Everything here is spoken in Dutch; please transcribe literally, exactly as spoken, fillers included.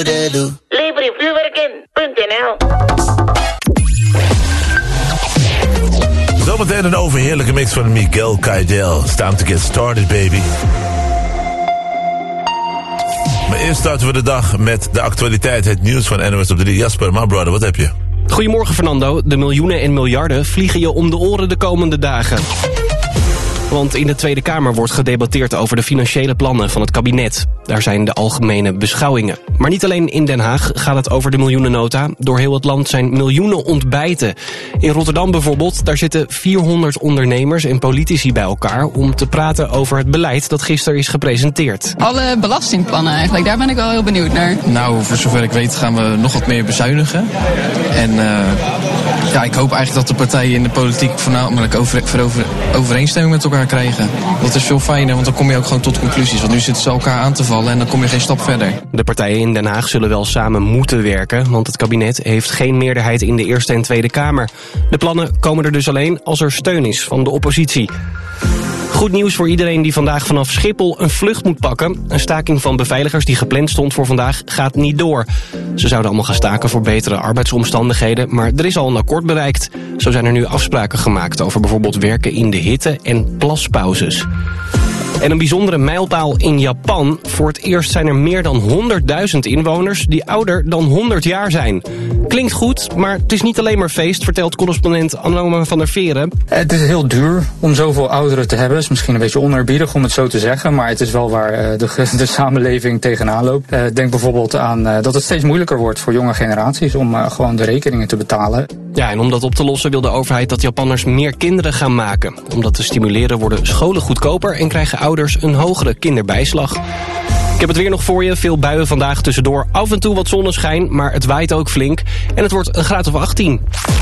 Lever je vuurwerk in punt n l. Zometeen een overheerlijke mix van Miguel Kaidel. It's time to get started, baby. Maar eerst starten we de dag met de actualiteit, het nieuws van N O S op drie. Jasper, my brother, wat heb je? Goedemorgen Fernando. De miljoenen en miljarden vliegen je om de oren de komende dagen. Want in de Tweede Kamer wordt gedebatteerd over de financiële plannen van het kabinet. Daar zijn de algemene beschouwingen. Maar niet alleen in Den Haag gaat het over de miljoenennota. Door heel het land zijn miljoenen ontbijten. In Rotterdam bijvoorbeeld, daar zitten vierhonderd ondernemers en politici bij elkaar om te praten over het beleid dat gisteren is gepresenteerd. Alle belastingplannen eigenlijk, daar ben ik wel heel benieuwd naar. Nou, voor zover ik weet gaan we nog wat meer bezuinigen. En uh, ja, ik hoop eigenlijk dat de partijen in de politiek voornamelijk over, voor over, overeenstemming met elkaar krijgen. Dat is veel fijner, want dan kom je ook gewoon tot conclusies. Want nu zitten ze elkaar aan te vallen en dan kom je geen stap verder. De partijen in Den Haag zullen wel samen moeten werken, want het kabinet heeft geen meerderheid in de Eerste en Tweede Kamer. De plannen komen er dus alleen als er steun is van de oppositie. Goed nieuws voor iedereen die vandaag vanaf Schiphol een vlucht moet pakken. Een staking van beveiligers die gepland stond voor vandaag gaat niet door. Ze zouden allemaal gaan staken voor betere arbeidsomstandigheden, maar er is al een akkoord bereikt. Zo zijn er nu afspraken gemaakt over bijvoorbeeld werken in de hitte en plaspauzes. En een bijzondere mijlpaal in Japan. Voor het eerst zijn er meer dan honderdduizend inwoners die ouder dan honderd jaar zijn. Klinkt goed, maar het is niet alleen maar feest, vertelt correspondent Anoma van der Veren. Het is heel duur om zoveel ouderen te hebben. Het is misschien een beetje oneerbiedig om het zo te zeggen, maar het is wel waar de, de samenleving tegenaan loopt. Denk bijvoorbeeld aan dat het steeds moeilijker wordt voor jonge generaties om gewoon de rekeningen te betalen. Ja, en om dat op te lossen wil de overheid dat Japanners meer kinderen gaan maken. Om dat te stimuleren worden scholen goedkoper en krijgen ouders een hogere kinderbijslag. Ik heb het weer nog voor je. Veel buien vandaag tussendoor. Af en toe wat zonneschijn, maar het waait ook flink. En het wordt een graad of achttien.